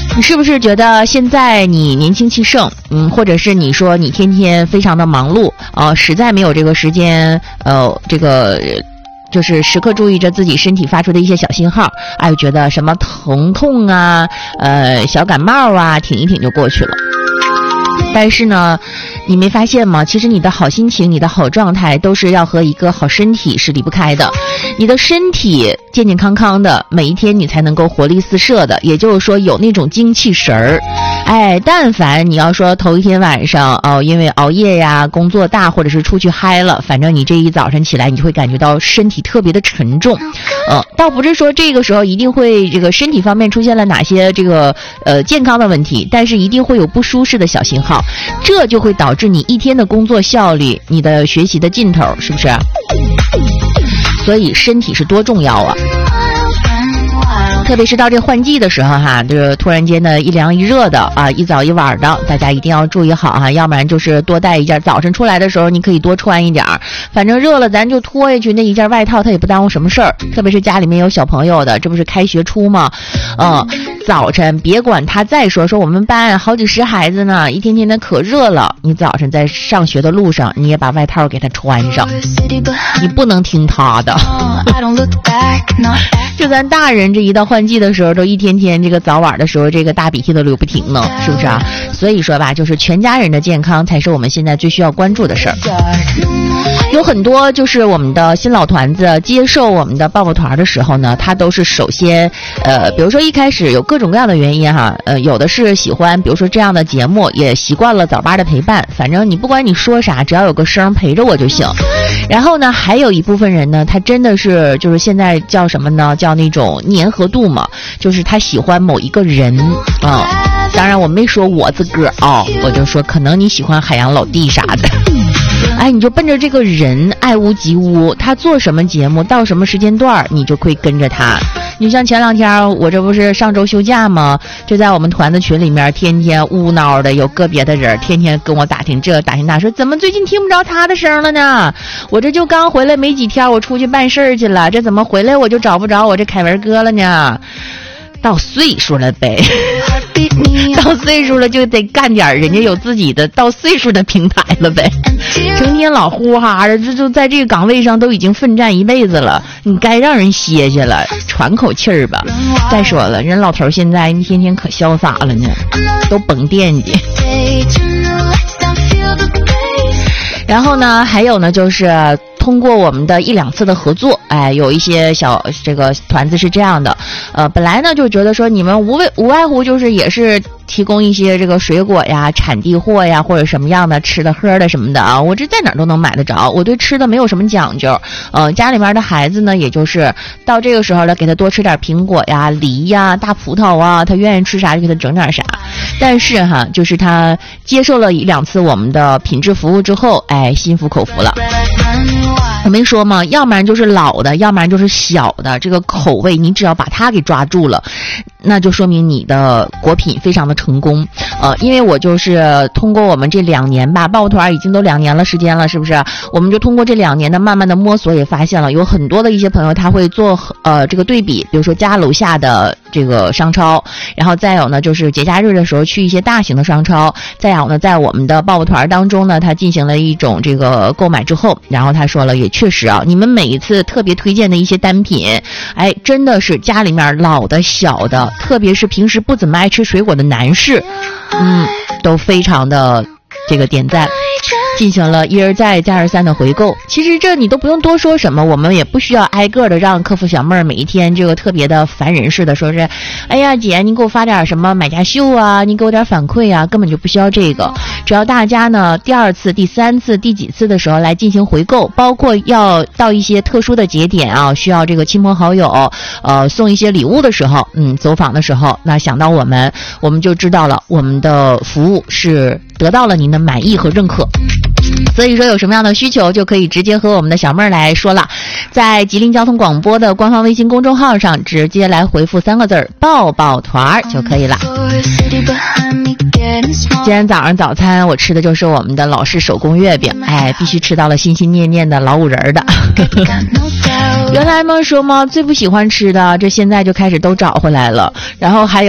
你是不是觉得现在你年轻气盛，或者是你说你天天非常的忙碌，实在没有这个时间，就是时刻注意着自己身体发出的一些小信号，觉得什么疼痛啊，小感冒啊，挺一挺就过去了。但是呢，你没发现吗？其实你的好心情，你的好状态，都是要和一个好身体是离不开的。你的身体健健康康的，每一天你才能够活力四射的，也就是说有那种精气神儿。但凡你要说头一天晚上因为熬夜呀、工作大，或者是出去嗨了，反正你这一早晨起来，你就会感觉到身体特别的沉重。倒不是说这个时候一定会这个身体方面出现了哪些这个健康的问题，但是一定会有不舒适的小信号，这就会导致你一天的工作效率、你的学习的劲头，是不是？所以身体是多重要啊！特别是到这换季的时候哈，这个突然间的一凉一热的一早一晚的，大家一定要注意好哈，要不然就是多带一件，早晨出来的时候你可以多穿一点，反正热了咱就脱下去那一件外套，它也不耽误什么事儿。特别是家里面有小朋友的，这不是开学初吗？早晨别管他再说我们班好几十孩子呢，一天天的可热了，你早晨在上学的路上，你也把外套给他穿上，你不能听他的。就咱大人这一到换季的时候，都一天天这个早晚的时候，这个大鼻涕都流不停呢，是不是啊？所以说吧，就是全家人的健康才是我们现在最需要关注的事儿。有很多就是我们的新老团子接受我们的报告团的时候呢，他都是首先比如说一开始有各种各样的原因哈，有的是喜欢比如说这样的节目，也习惯了早八的陪伴，反正你不管你说啥，只要有个声陪着我就行。然后呢，还有一部分人呢，他真的是就是现在叫什么呢？叫那种粘合度嘛，就是他喜欢某一个人当然我没说我自个儿我就说可能你喜欢海洋老弟啥的。你就奔着这个人爱屋及乌，他做什么节目到什么时间段你就会跟着他。你像前两天我这不是上周休假吗，就在我们团的群里面天天呜闹的，有个别的人天天跟我打听这打听那，说怎么最近听不着他的声了呢？我这就刚回来没几天，我出去办事去了，这怎么回来我就找不着我这凯文哥了呢？到岁数了呗，到岁数了就得干点人家有自己的到岁数的平台了呗。成天老呼哈的，这就在这个岗位上都已经奋战一辈子了，你该让人歇歇了，喘口气儿吧。再说了，人老头现在一天天可潇洒了呢，都甭惦记。然后呢，还有呢，就是通过我们的一两次的合作，有一些小这个团子是这样的，本来呢就觉得说你们无外乎就是也是提供一些这个水果呀、产地货呀，或者什么样的吃的喝的什么的啊，我这在哪儿都能买得着，我对吃的没有什么讲究。家里面的孩子呢，也就是到这个时候了，给他多吃点苹果呀、梨呀、大葡萄啊，他愿意吃啥就给他整点啥。但是哈，就是他接受了一两次我们的品质服务之后，心服口服了。我没说吗？要不然就是老的，要不然就是小的，这个口味你只要把它给抓住了，那就说明你的果品非常的成功。因为我就是通过我们这2年吧，报团已经都2年了时间了，是不是？我们就通过这2年的慢慢的摸索，也发现了有很多的一些朋友他会做这个对比，比如说家楼下的这个商超，然后再有呢就是节假日的时候去一些大型的商超，再有呢在我们的报团当中呢，他进行了一种这个购买之后，然后他说了，也确实啊，你们每一次特别推荐的一些单品，真的是家里面老的小的，特别是平时不怎么爱吃水果的男士，都非常的这个点赞，进行了一而再再而三的回购。其实这你都不用多说什么，我们也不需要挨个的让客服小妹儿每一天这个特别的烦人似的说是，哎呀姐你给我发点什么买家秀啊，你给我点反馈啊，根本就不需要这个。只要大家呢第2次、第3次、第几次的时候来进行回购，包括要到一些特殊的节点啊，需要这个亲朋好友送一些礼物的时候，走访的时候，那想到我们就知道了我们的服务是得到了您的满意和认可。所以说有什么样的需求就可以直接和我们的小妹儿来说了，在吉林交通广播的官方微信公众号上直接来回复3个字抱抱团就可以了。今天早上早餐我吃的就是我们的老式手工月饼，必须吃到了心心念念的老五仁的。原来嘛说嘛最不喜欢吃的，这现在就开始都找回来了。然后还有